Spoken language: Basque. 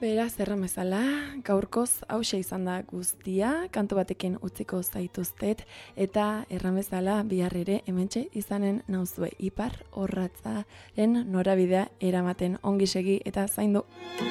Beraz, erramezala, gaurkoz hause izan da guztia, kantu batekin utziko zaituztet, eta erramezala bihar ere hementxe izanen nauzue ipar orratzaren norabidea eramaten ongi segi eta zaindu.